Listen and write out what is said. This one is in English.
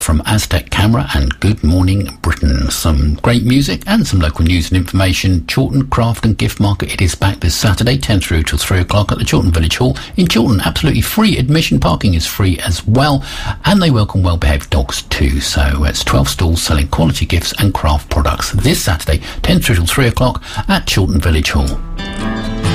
from Aztec Camera and Good Morning Britain. Some great music and some local news and information. Chiltern Craft and Gift Market, it is back this Saturday, 10 through till 3 o'clock at the Chiltern Village Hall in Chiltern. Absolutely free admission, parking is free as well, and they welcome well-behaved dogs too. So it's 12 stalls selling quality gifts and craft products this Saturday, 10 through till 3 o'clock at Chiltern Village Hall.